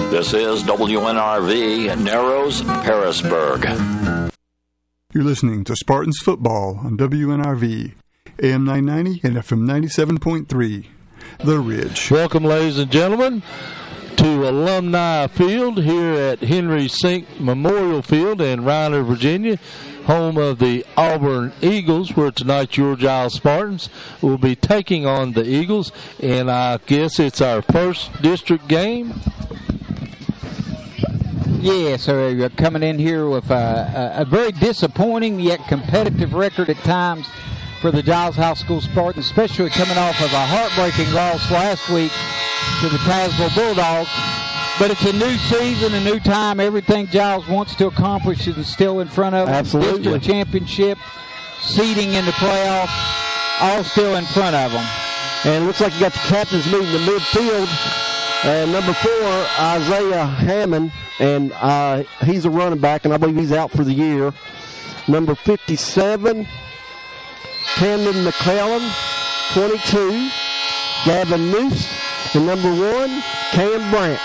This is WNRV Narrows, Harrisburg. You're listening to Spartans Football on WNRV, AM 990 and FM 97.3, The Ridge. Welcome, ladies and gentlemen, to Alumni Field here at Henry Sink Memorial Field in Reiner, Virginia, home of the Auburn Eagles, where tonight your Giles Spartans will be taking on the Eagles, and I guess it's our first district game. Yeah, so you're coming in here with a very disappointing yet competitive record at times for the Giles High School Spartans, especially coming off of a heartbreaking loss last week to the Tazewell Bulldogs. But it's a new season, a new time. Everything Giles wants to accomplish is still in front of them. Absolutely. District championship, seeding in the playoff, all still in front of them. And it looks like you got the captains meeting in the midfield. Number 4, Isaiah Hammond, and he's a running back, and I believe he's out for the year. Number 57, Camden McClellan, 22, Gavin Moose, and number 1, Cam Branch.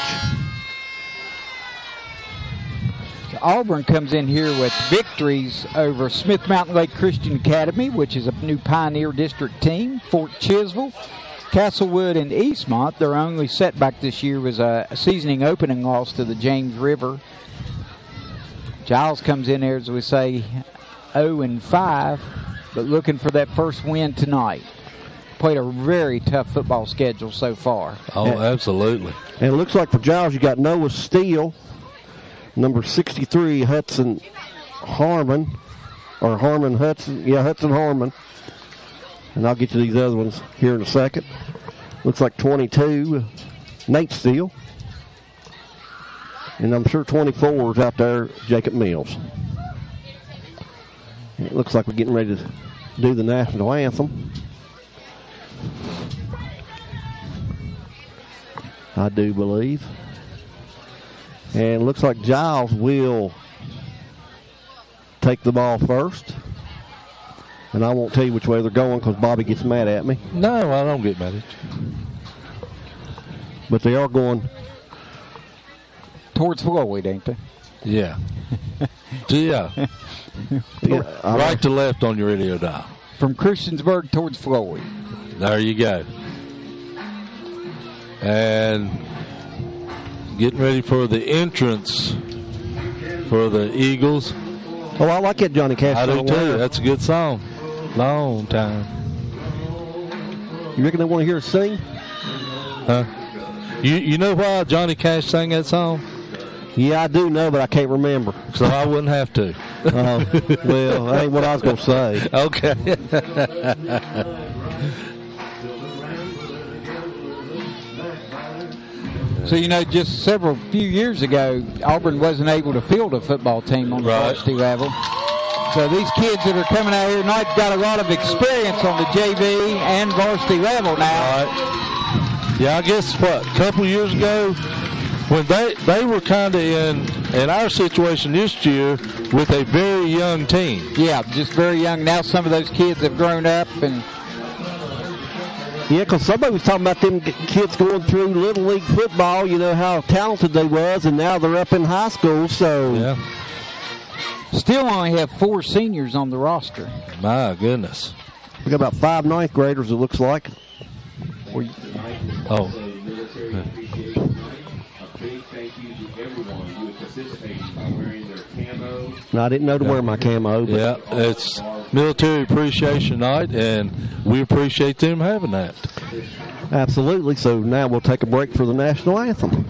Auburn comes in here with victories over Smith Mountain Lake Christian Academy, which is a new Pioneer District team, Fort Chiswell, Castlewood, and Eastmont. Their only setback this year was a seasoning opening loss to the James River. Giles comes in there, as we say, 0-5, but looking for that first win tonight. Played a very tough football schedule so far. Oh, absolutely. And it looks like for Giles you got Noah Steele, number 63, Hudson Harmon, or Harmon Hudson. Yeah, Hudson Harmon. And I'll get to these other ones here in a second. Looks like 22, Nate Steele. And I'm sure 24 is out there, Jacob Mills. And it looks like we're getting ready to do the national anthem. I do believe. And it looks like Giles will take the ball first. And I won't tell you which way they're going because Bobby gets mad at me. No, I don't get mad at you. But they are going towards Floyd, ain't they? Yeah. Yeah. Right to left on your radio dial. From Christiansburg towards Floyd. There you go. And getting ready for the entrance for the Eagles. Oh, I like that Johnny Cash I song. do too. That's a good song. Long time. You reckon they want to hear us sing? Huh? You know why Johnny Cash sang that song? Yeah, I do know, but I can't remember. So I wouldn't have to. Well, that ain't what I was going to say. Okay. So, just few years ago, Auburn wasn't able to field a football team on the varsity level. So these kids that are coming out here tonight got a lot of experience on the JV and varsity level now. Right. Yeah, I guess, a couple years ago, when they were kind of in our situation this year with a very young team. Yeah, just very young. Now some of those kids have grown up and... Yeah, because somebody was talking about them kids going through Little League football, how talented they was, and now they're up in high school, so... Yeah. Still only have 4 seniors on the roster. My goodness. We got about 5 ninth graders, it looks like. Oh. No, I didn't know to wear my camo. But yeah, it's Military Appreciation Night, and we appreciate them having that. Absolutely. So now we'll take a break for the national anthem.